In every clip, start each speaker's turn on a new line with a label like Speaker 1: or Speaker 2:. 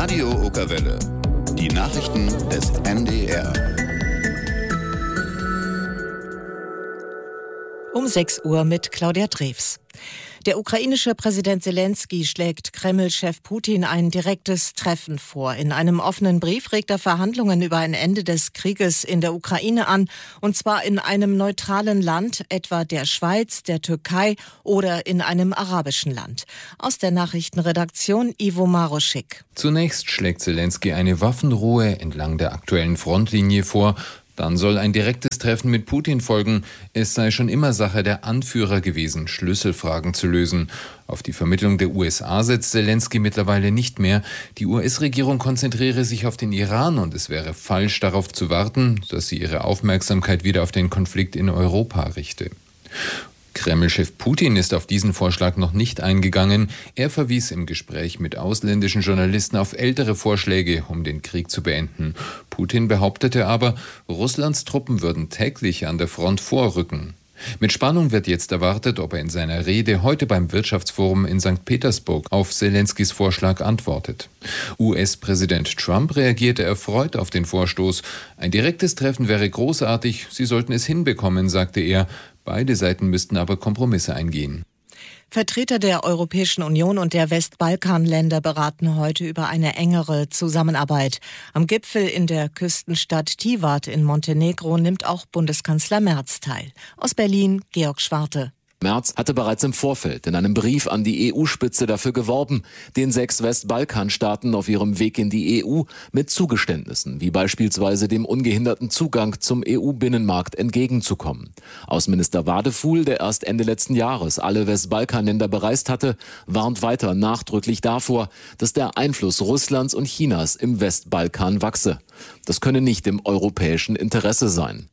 Speaker 1: Radio Okerwelle. Die Nachrichten des NDR.
Speaker 2: Um 6 Uhr mit Claudia Drews. Der ukrainische Präsident Zelensky schlägt Kreml-Chef Putin ein direktes Treffen vor. In einem offenen Brief regt er Verhandlungen über ein Ende des Krieges in der Ukraine an, und zwar in einem neutralen Land, etwa der Schweiz, der Türkei oder in einem arabischen Land. Aus der Nachrichtenredaktion Ivo Maroschik.
Speaker 3: Zunächst schlägt Zelensky eine Waffenruhe entlang der aktuellen Frontlinie vor. Dann soll ein direktes Treffen mit Putin folgen. Es sei schon immer Sache der Anführer gewesen, Schlüsselfragen zu lösen. Auf die Vermittlung der USA setzt Zelensky mittlerweile nicht mehr. Die US-Regierung konzentriere sich auf den Iran und es wäre falsch, darauf zu warten, dass sie ihre Aufmerksamkeit wieder auf den Konflikt in Europa richte. Kreml-Chef Putin ist auf diesen Vorschlag noch nicht eingegangen. Er verwies im Gespräch mit ausländischen Journalisten auf ältere Vorschläge, um den Krieg zu beenden. Putin behauptete aber, Russlands Truppen würden täglich an der Front vorrücken. Mit Spannung wird jetzt erwartet, ob er in seiner Rede heute beim Wirtschaftsforum in St. Petersburg auf Zelenskys Vorschlag antwortet. US-Präsident Trump reagierte erfreut auf den Vorstoß. Ein direktes Treffen wäre großartig, sie sollten es hinbekommen, sagte er. Beide Seiten müssten aber Kompromisse eingehen.
Speaker 2: Vertreter der Europäischen Union und der Westbalkanländer beraten heute über eine engere Zusammenarbeit. Am Gipfel in der Küstenstadt Tivat in Montenegro nimmt auch Bundeskanzler Merz teil. Aus Berlin, Georg Schwarte.
Speaker 4: Merz hatte bereits im Vorfeld in einem Brief an die EU-Spitze dafür geworben, den 6 Westbalkanstaaten auf ihrem Weg in die EU mit Zugeständnissen, wie beispielsweise dem ungehinderten Zugang zum EU-Binnenmarkt, entgegenzukommen. Außenminister Wadefuhl, der erst Ende letzten Jahres alle Westbalkanländer bereist hatte, warnt weiter nachdrücklich davor, dass der Einfluss Russlands und Chinas im Westbalkan wachse. Das könne nicht im europäischen Interesse sein.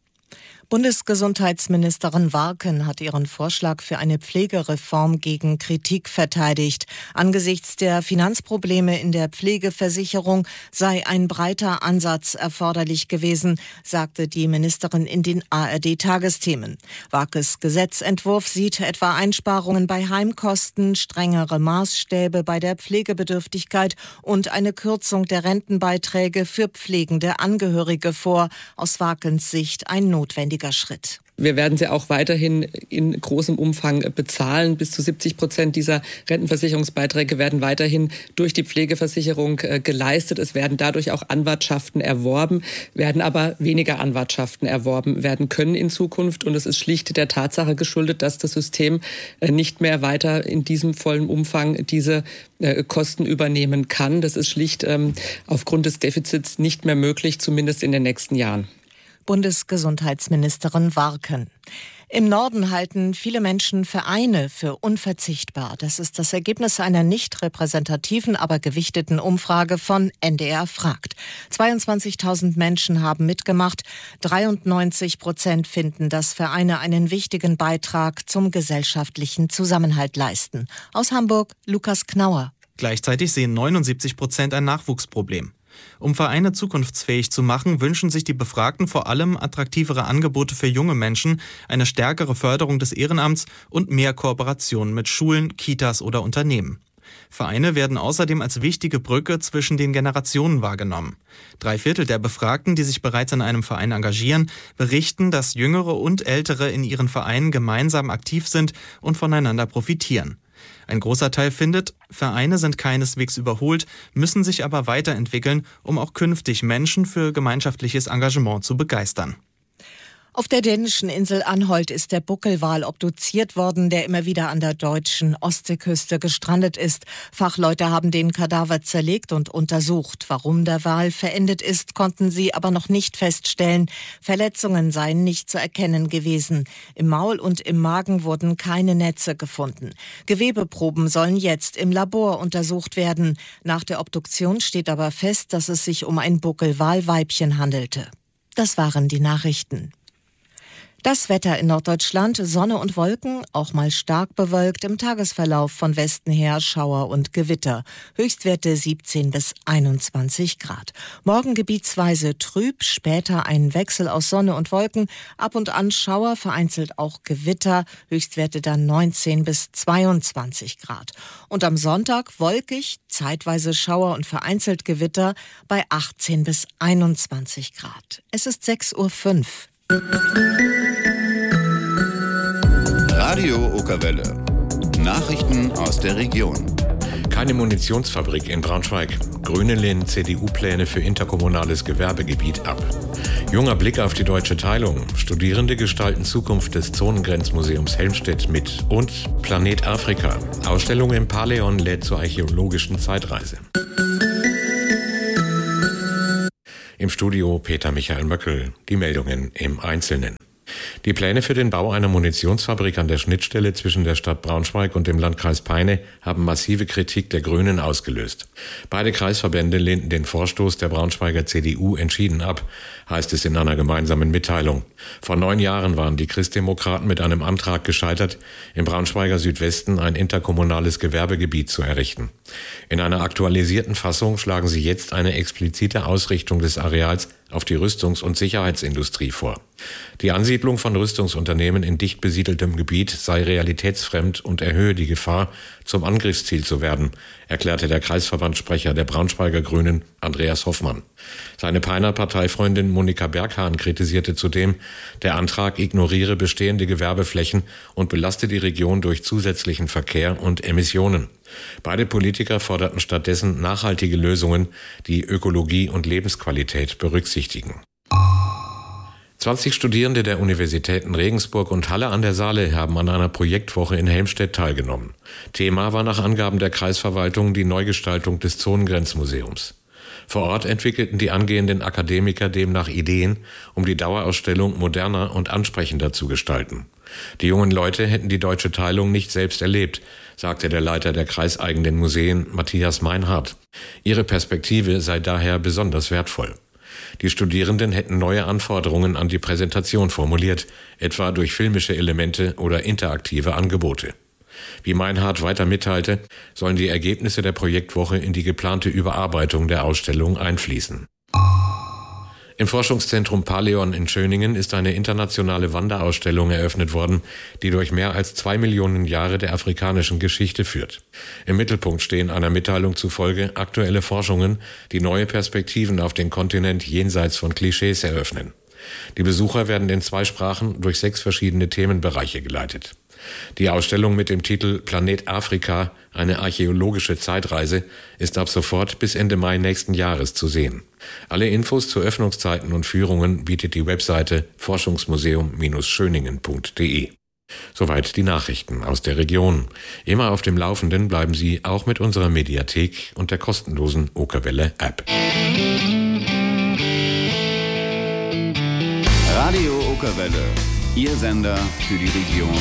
Speaker 2: Bundesgesundheitsministerin Warken hat ihren Vorschlag für eine Pflegereform gegen Kritik verteidigt. Angesichts der Finanzprobleme in der Pflegeversicherung sei ein breiter Ansatz erforderlich gewesen, sagte die Ministerin in den ARD-Tagesthemen. Warkes Gesetzentwurf sieht etwa Einsparungen bei Heimkosten, strengere Maßstäbe bei der Pflegebedürftigkeit und eine Kürzung der Rentenbeiträge für pflegende Angehörige vor. Aus Warkens Sicht ein notwendiger Schritt.
Speaker 5: Wir werden sie auch weiterhin in großem Umfang bezahlen. Bis zu 70% dieser Rentenversicherungsbeiträge werden weiterhin durch die Pflegeversicherung geleistet. Es werden dadurch auch Anwartschaften erworben, werden aber weniger Anwartschaften erworben werden können in Zukunft. Und es ist schlicht der Tatsache geschuldet, dass das System nicht mehr weiter in diesem vollen Umfang diese Kosten übernehmen kann. Das ist schlicht aufgrund des Defizits nicht mehr möglich, zumindest in den nächsten Jahren.
Speaker 2: Bundesgesundheitsministerin Warken. Im Norden halten viele Menschen Vereine für unverzichtbar. Das ist das Ergebnis einer nicht repräsentativen, aber gewichteten Umfrage von NDR fragt. 22.000 Menschen haben mitgemacht. 93% finden, dass Vereine einen wichtigen Beitrag zum gesellschaftlichen Zusammenhalt leisten. Aus Hamburg, Lukas Knauer.
Speaker 6: Gleichzeitig sehen 79% ein Nachwuchsproblem. Um Vereine zukunftsfähig zu machen, wünschen sich die Befragten vor allem attraktivere Angebote für junge Menschen, eine stärkere Förderung des Ehrenamts und mehr Kooperationen mit Schulen, Kitas oder Unternehmen. Vereine werden außerdem als wichtige Brücke zwischen den Generationen wahrgenommen. 3/4 der Befragten, die sich bereits in einem Verein engagieren, berichten, dass Jüngere und Ältere in ihren Vereinen gemeinsam aktiv sind und voneinander profitieren. Ein großer Teil findet, Vereine sind keineswegs überholt, müssen sich aber weiterentwickeln, um auch künftig Menschen für gemeinschaftliches Engagement zu begeistern.
Speaker 2: Auf der dänischen Insel Anholt ist der Buckelwal obduziert worden, der immer wieder an der deutschen Ostseeküste gestrandet ist. Fachleute haben den Kadaver zerlegt und untersucht. Warum der Wal verendet ist, konnten sie aber noch nicht feststellen. Verletzungen seien nicht zu erkennen gewesen. Im Maul und im Magen wurden keine Netze gefunden. Gewebeproben sollen jetzt im Labor untersucht werden. Nach der Obduktion steht aber fest, dass es sich um ein Buckelwalweibchen handelte. Das waren die Nachrichten. Das Wetter in Norddeutschland, Sonne und Wolken, auch mal stark bewölkt, im Tagesverlauf von Westen her Schauer und Gewitter. Höchstwerte 17 bis 21 Grad. Morgen gebietsweise trüb, später ein Wechsel aus Sonne und Wolken, ab und an Schauer, vereinzelt auch Gewitter, Höchstwerte dann 19 bis 22 Grad. Und am Sonntag wolkig, zeitweise Schauer und vereinzelt Gewitter bei 18 bis 21 Grad. Es ist 6:05 Uhr.
Speaker 1: Radio Okerwelle. Nachrichten aus der Region.
Speaker 7: Keine Munitionsfabrik in Braunschweig. Grüne lehnen CDU-Pläne für interkommunales Gewerbegebiet ab. Junger Blick auf die deutsche Teilung. Studierende gestalten Zukunft des Zonengrenzmuseums Helmstedt mit. Und Planet Afrika. Ausstellung im Paleon lädt zur archäologischen Zeitreise. Im Studio Peter Michael Möckel. Die Meldungen im Einzelnen. Die Pläne für den Bau einer Munitionsfabrik an der Schnittstelle zwischen der Stadt Braunschweig und dem Landkreis Peine haben massive Kritik der Grünen ausgelöst. Beide Kreisverbände lehnten den Vorstoß der Braunschweiger CDU entschieden ab, heißt es in einer gemeinsamen Mitteilung. Vor 9 Jahren waren die Christdemokraten mit einem Antrag gescheitert, im Braunschweiger Südwesten ein interkommunales Gewerbegebiet zu errichten. In einer aktualisierten Fassung schlagen sie jetzt eine explizite Ausrichtung des Areals auf die Rüstungs- und Sicherheitsindustrie vor. Die Ansiedlung von Rüstungsunternehmen in dicht besiedeltem Gebiet sei realitätsfremd und erhöhe die Gefahr, zum Angriffsziel zu werden, erklärte der Kreisverbandssprecher der Braunschweiger Grünen, Andreas Hoffmann. Seine Peiner Parteifreundin Monika Berghahn kritisierte zudem, der Antrag ignoriere bestehende Gewerbeflächen und belaste die Region durch zusätzlichen Verkehr und Emissionen. Beide Politiker forderten stattdessen nachhaltige Lösungen, die Ökologie und Lebensqualität berücksichtigen. 20 Studierende der Universitäten Regensburg und Halle an der Saale haben an einer Projektwoche in Helmstedt teilgenommen. Thema war nach Angaben der Kreisverwaltung die Neugestaltung des Zonengrenzmuseums. Vor Ort entwickelten die angehenden Akademiker demnach Ideen, um die Dauerausstellung moderner und ansprechender zu gestalten. Die jungen Leute hätten die deutsche Teilung nicht selbst erlebt, sagte der Leiter der kreiseigenen Museen, Matthias Meinhardt. Ihre Perspektive sei daher besonders wertvoll. Die Studierenden hätten neue Anforderungen an die Präsentation formuliert, etwa durch filmische Elemente oder interaktive Angebote. Wie Meinhardt weiter mitteilte, sollen die Ergebnisse der Projektwoche in die geplante Überarbeitung der Ausstellung einfließen. Im Forschungszentrum Paleon in Schöningen ist eine internationale Wanderausstellung eröffnet worden, die durch mehr als 2 Millionen Jahre der afrikanischen Geschichte führt. Im Mittelpunkt stehen einer Mitteilung zufolge aktuelle Forschungen, die neue Perspektiven auf den Kontinent jenseits von Klischees eröffnen. Die Besucher werden in 2 Sprachen durch 6 verschiedene Themenbereiche geleitet. Die Ausstellung mit dem Titel Planet Afrika, eine archäologische Zeitreise, ist ab sofort bis Ende Mai nächsten Jahres zu sehen. Alle Infos zu Öffnungszeiten und Führungen bietet die Webseite forschungsmuseum-schöningen.de. Soweit die Nachrichten aus der Region. Immer auf dem Laufenden bleiben Sie auch mit unserer Mediathek und der kostenlosen Okerwelle App.
Speaker 1: Radio Okerwelle, Ihr Sender für die Region